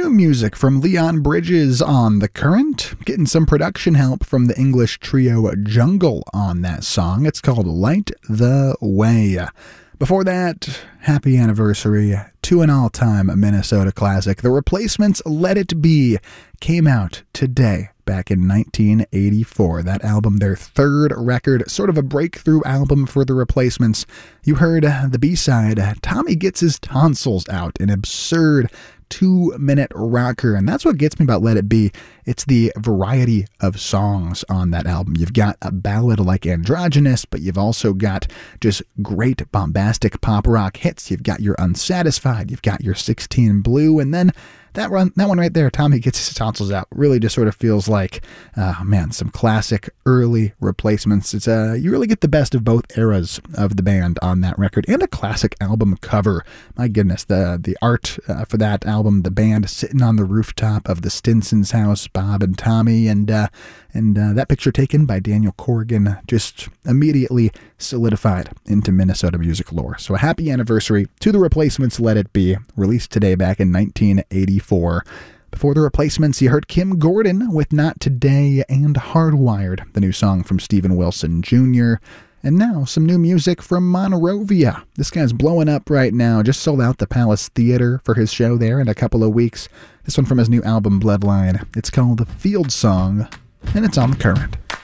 new music from Leon Bridges on The Current, getting some production help from the English trio Jungle on that song. It's called Light the Way. Before that, happy anniversary to an all-time Minnesota classic. The Replacements' Let It Be came out today, back in 1984. That album, their third record, sort of a breakthrough album for the Replacements. You heard the B-side, Tommy Gets His Tonsils Out, an absurd 2-minute rocker, and that's what gets me about Let It Be. It's the variety of songs on that album. You've got a ballad like Androgynous, but you've also got just great bombastic pop rock hits. You've got your Unsatisfied, you've got your 16 Blue, and then that one right there, Tommy Gets His Tonsils Out, really just sort of feels like, some classic early Replacements. It's you really get the best of both eras of the band on that record, and a classic album cover. My goodness, the art for that album, the band sitting on the rooftop of the Stinson's house, Bob and Tommy, and that picture taken by Daniel Corrigan just immediately solidified into Minnesota music lore. So a happy anniversary to the Replacements' Let It Be, released today back in 1984. Before the Replacements, you heard Kim Gordon with Not Today and Hardwired, the new song from Steven Wilson Jr., and now, some new music from Monrovia. This guy's blowing up right now. Just sold out the Palace Theater for his show there in a couple of weeks. This one from his new album, Bloodline. It's called The Field Song, and it's on The Current.